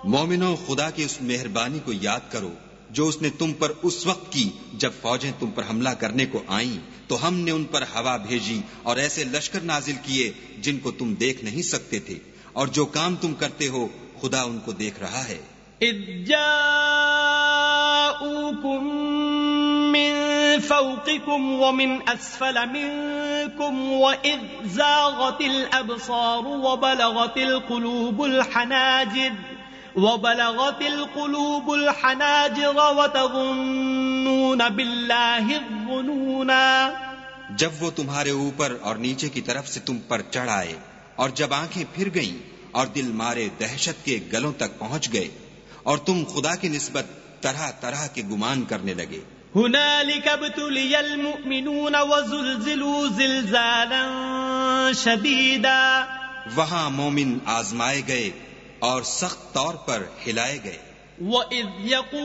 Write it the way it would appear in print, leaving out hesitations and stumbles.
مومنوں، خدا کی اس مہربانی کو یاد کرو جو اس نے تم پر اس وقت کی جب فوجیں تم پر حملہ کرنے کو آئیں تو ہم نے ان پر ہوا بھیجی اور ایسے لشکر نازل کیے جن کو تم دیکھ نہیں سکتے تھے، اور جو کام تم کرتے ہو خدا ان کو دیکھ رہا ہے۔ اذ جاءوكم من فوقكم ومن اسفل منكم واذ زاغت الابصار وبلغت القلوب الحناجر وتظنون بالله الظنونا۔ جب وہ تمہارے اوپر اور نیچے کی طرف سے تم پر چڑھ آئے، اور جب آنکھیں پھر گئیں اور دل مارے دہشت کے گلوں تک پہنچ گئے، اور تم خدا کی نسبت طرح طرح کے گمان کرنے لگے۔ هنالك ابتلي المؤمنون وزلزلوا زلزالا شديدا۔ وہاں مومن آزمائے گئے اور سخت طور پر ہلائے گئے۔ وَإِذْ يَقُولُ